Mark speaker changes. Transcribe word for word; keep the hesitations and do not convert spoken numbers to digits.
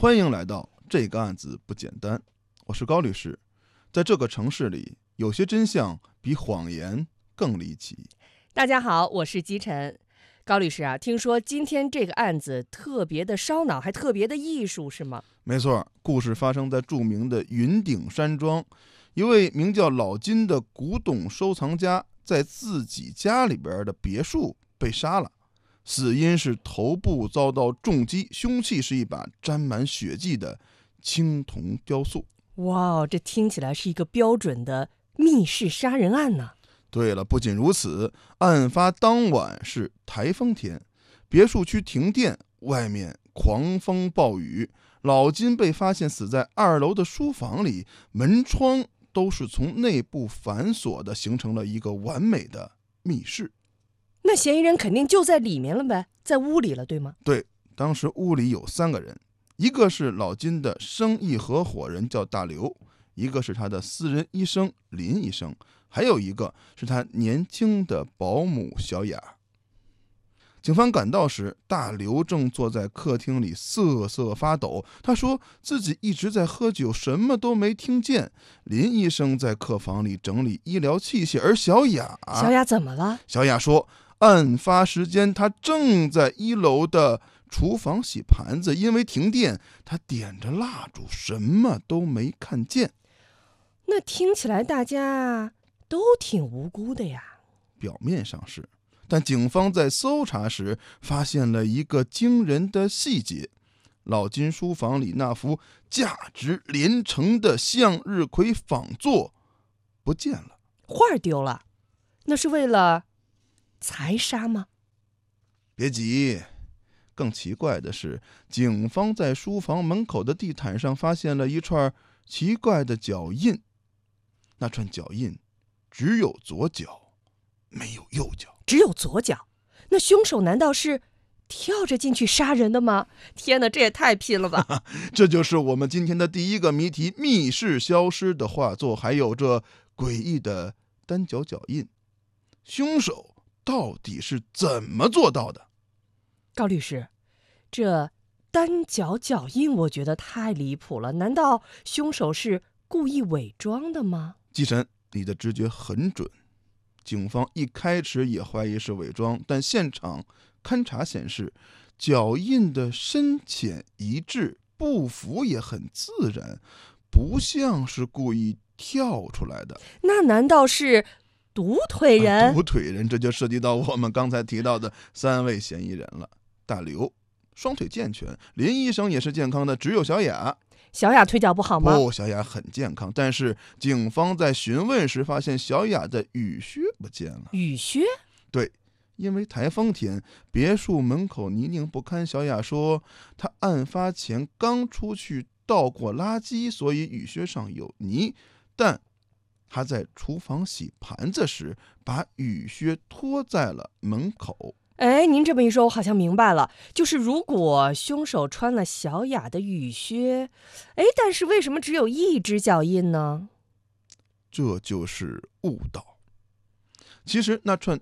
Speaker 1: 欢迎来到这个案子不简单，我是高律师。在这个城市里，有些真相比谎言更离奇。
Speaker 2: 大家好，我是姬晨。高律师啊，听说今天这个案子特别的烧脑，还特别的艺术，是吗？
Speaker 1: 没错，故事发生在著名的云顶山庄，一位名叫老金的古董收藏家在自己家里边的别墅被杀了，死因是头部遭到重击，凶器是一把沾满血迹的青铜雕塑。
Speaker 2: 哇，这听起来是一个标准的密室杀人案呢。
Speaker 1: 对了，不仅如此，案发当晚是台风天，别墅区停电，外面狂风暴雨，老金被发现死在二楼的书房里，门窗都是从内部反锁的，形成了一个完美的密室。
Speaker 2: 那嫌疑人肯定就在里面了呗，在屋里了，对吗？
Speaker 1: 对，当时屋里有三个人，一个是老金的生意合伙人叫大刘，一个是他的私人医生林医生，还有一个是他年轻的保姆小雅。警方赶到时，大刘正坐在客厅里瑟瑟发抖，他说自己一直在喝酒，什么都没听见。林医生在客房里整理医疗器械，而小雅
Speaker 2: 小雅怎么了？
Speaker 1: 小雅说案发时间她正在一楼的厨房洗盘子，因为停电，她点着蜡烛，什么都没看见。
Speaker 2: 那听起来大家都挺无辜的呀。
Speaker 1: 表面上是，但警方在搜查时发现了一个惊人的细节，老金书房里那幅价值连城的向日葵仿作不见了。
Speaker 2: 画丢了，那是为了财杀吗？
Speaker 1: 别急，更奇怪的是，警方在书房门口的地毯上发现了一串奇怪的脚印，那串脚印只有左脚，没有右脚。
Speaker 2: 只有左脚？那凶手难道是跳着进去杀人的吗？天哪，这也太拼了吧！
Speaker 1: 这就是我们今天的第一个谜题：密室消失的画作，还有这诡异的单脚脚印，凶手到底是怎么做到的？
Speaker 2: 高律师，这单脚脚印我觉得太离谱了，难道凶手是故意伪装的吗？
Speaker 1: 季晨，你的直觉很准。警方一开始也怀疑是伪装，但现场勘查显示，脚印的深浅一致，步幅也很自然，不像是故意跳出来的。
Speaker 2: 那难道是独腿人？
Speaker 1: 啊、独腿人，这就涉及到我们刚才提到的三位嫌疑人了。大刘双腿健全，林医生也是健康的，只有小雅。
Speaker 2: 小雅腿脚不好吗？
Speaker 1: 不，小雅很健康，但是警方在询问时发现小雅的雨靴不见了。
Speaker 2: 雨靴？
Speaker 1: 对，因为台风天，别墅门口泥泞不堪，小雅说她案发前刚出去倒过垃圾，所以雨靴上有泥，但她在厨房洗盘子时把雨靴脱在了门口。
Speaker 2: 哎，您这么一说，我好像明白了，就是如果凶手穿了小雅的雨靴，哎，但是为什么只有一只脚印呢？
Speaker 1: 这就是误导。其实那串